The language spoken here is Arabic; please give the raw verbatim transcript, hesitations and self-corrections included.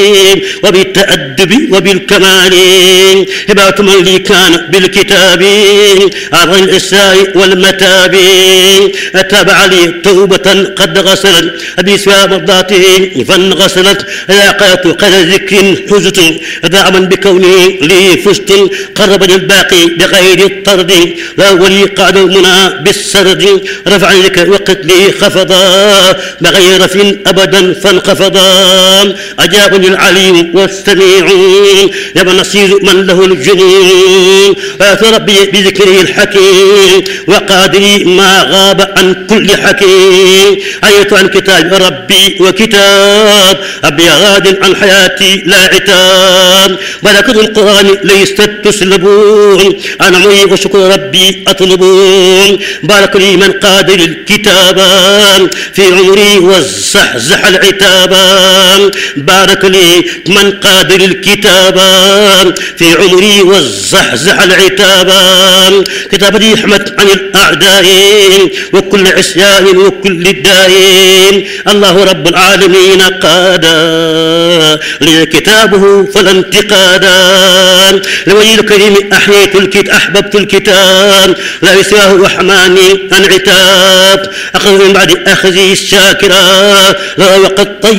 وبالتأدب وبالكمال هبات من لي كان بالكتاب عبر الإساء والمتاب أتابع لي توبة قد غسلت بسوى مرضاته فانغسلت لاقات قد ذكر حزت دعما بكوني لي فزت قربني الباقي بغير الطرد لا ولي قعد المنى بالسرد رفع لك وقت لي خفضا بغير رف أبدا فانخفضا أجابني العليم والسميع يا نصير من له الجنين وآت ربي بذكره الحكيم وقادري ما غاب عن كل حكيم آية عن كتاب ربي وكتاب أبي غاد عن حياتي لا عتاب بركة القرآن ليست تسلبون أنا عمري وشكر ربي أطلبون بارك لي من قادر الكتابان في عمري والزحزح العتابان بارك لي من قادر الكتابان في عمري والزحزح العتابان كتاب لي حمت عن الأعداء وكل عصيان وكل الدائن الله رب العالمين قادا لي كتابه فلا انتقادا لولي الكريم أحييت الكتاب أحببت الكتاب لا يسواه رحماني عن عتاب أخذ من بعد أخذي الشاكرا لا وقد طيب